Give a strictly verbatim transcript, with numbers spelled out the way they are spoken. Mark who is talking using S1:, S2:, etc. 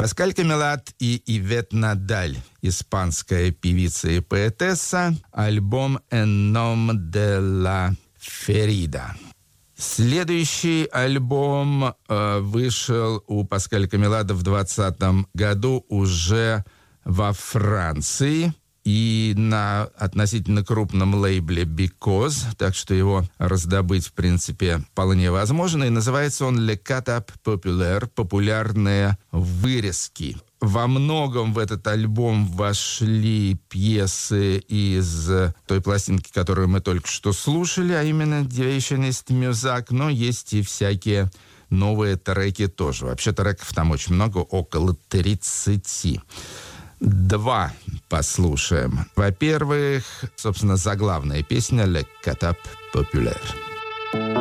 S1: Паскаль Камелат и Ивет Надаль, испанская певица и поэтесса, альбом «En nom de la ferida». Следующий альбом э, вышел у Паскаля Камелата в двадцатом году уже во Франции и на относительно крупном лейбле Because, так что его раздобыть, в принципе, вполне возможно. И называется он «Le Catap Populaire» — «Популярные вырезки». Во многом в этот альбом вошли пьесы из той пластинки, которую мы только что слушали, а именно «Deviationist Music», но есть и всякие новые треки тоже. Вообще треков там очень много, около тридцати. Два послушаем. Во-первых, собственно, заглавная песня «Le Catap Populaire».